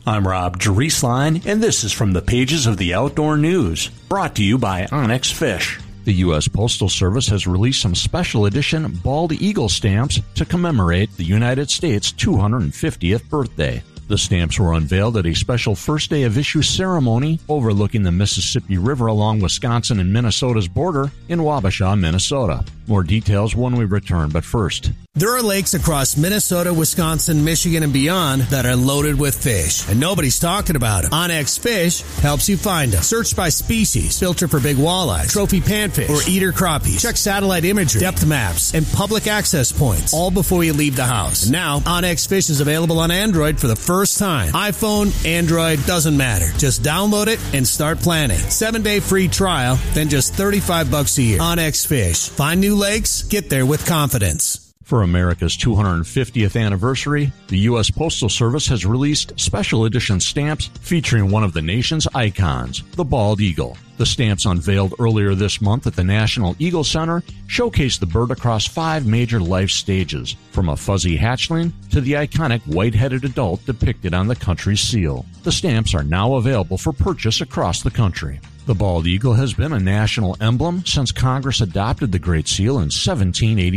I'm Rob Drieslein, and this is from the pages of the Outdoor News, brought to you by Onyx Fish. The U.S. Postal Service has released some special edition bald eagle stamps to commemorate the United States' 250th birthday. The stamps were unveiled at a special first day of issue ceremony overlooking the Mississippi River along Wisconsin and Minnesota's border in Wabasha, Minnesota. More details when we return, but first. There are lakes across Minnesota, Wisconsin, Michigan, and beyond that are loaded with fish, and nobody's talking about them. Onyx Fish helps you find them. Search by species, filter for big walleyes, trophy panfish, or eater crappies. Check satellite imagery, depth maps, and public access points, all before you leave the house. And now, Onyx Fish is available on Android for the first time. iPhone, Android, doesn't matter. Just download it and start planning. 7-day free trial, then just $35 a year. Onyx Fish. Find new lakes, get there with confidence. For America's 250th anniversary, the U.S. Postal Service has released special edition stamps featuring one of the nation's icons, the bald eagle. The stamps unveiled earlier this month at the National Eagle Center showcase the bird across 5 major life stages, from a fuzzy hatchling to the iconic white-headed adult depicted on the country's seal. The stamps are now available for purchase across the country. The bald eagle has been a national emblem since Congress adopted the Great Seal in 1780.